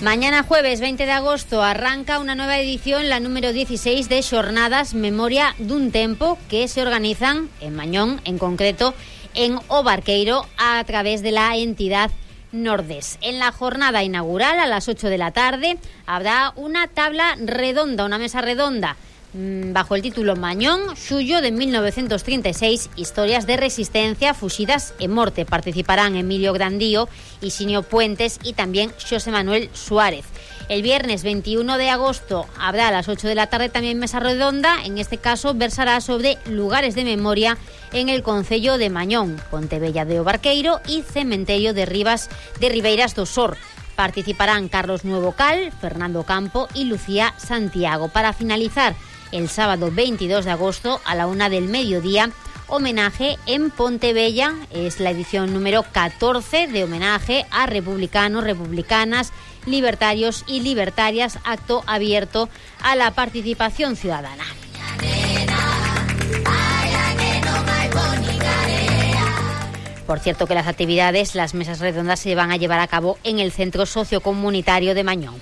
Mañana jueves 20 de agosto arranca una nueva edición, la número 16 de Xornadas Memoria dun Tempo, que se organizan en Mañón, en concreto en O Barqueiro, a través de la entidad Nordés. En la jornada inaugural, a las 8 de la tarde, habrá una tabla redonda, una mesa redonda, bajo el título Mañón, Xullo de 1936, historias de resistencia, fuxidas e morte. Participarán Emilio Grandío, Isinio Puentes y también José Manuel Suárez. El viernes 21 de agosto habrá a las 8 de la tarde también mesa redonda. En este caso versará sobre lugares de memoria en el concello de Mañón, Pontevella de O Barqueiro y Cementerio de Ribeiras do Sor. Participarán Carlos Nuevo Cal, Fernando Campo y Lucía Santiago. Para finalizar, el sábado 22 de agosto a la 1 del mediodía, homenaje en Pontevella. Es la edición número 14 de homenaje a republicanos, republicanas, libertarios y libertarias, acto abierto a la participación ciudadana. Por cierto que las actividades, las mesas redondas, se van a llevar a cabo en el Centro Sociocomunitario de Mañón.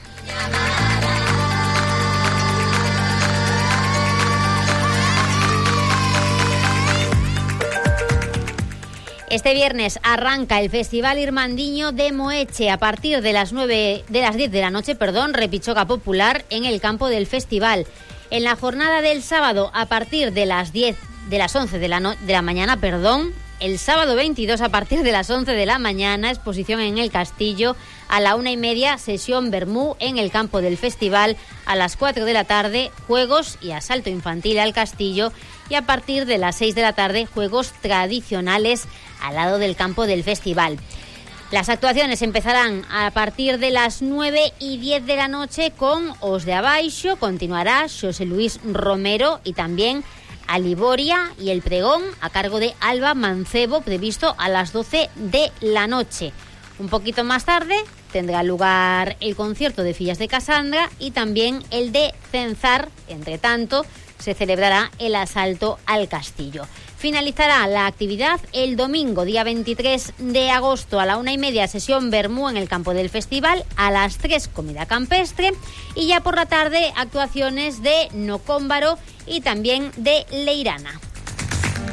Este viernes arranca el Festival Irmandiño de Moeche a partir de las 10 de la noche, repichoga popular en el campo del festival. En la jornada del sábado, a partir de las 11 de la mañana, el sábado 22 a partir de las 11 de la mañana, exposición en el Castillo. A la 1:30, sesión Bermú en el campo del festival. A las 4 de la tarde, juegos y asalto infantil al Castillo. Y a partir de las 6 de la tarde, juegos tradicionales al lado del campo del festival. Las actuaciones empezarán a partir de las 9:10 de la noche con Os de Abaixo. Continuará José Luis Romero y también Aliboria y el pregón a cargo de Alba Mancebo, previsto a las 12 de la noche. Un poquito más tarde tendrá lugar el concierto de Fillas de Casandra y también el de Cenzar. Entre tanto, se celebrará el asalto al castillo. Finalizará la actividad el domingo, día 23 de agosto, a la 1:30, sesión Bermú en el campo del festival. A las 3, comida campestre. Y ya por la tarde, actuaciones de Nocómbaro y también de Leirana.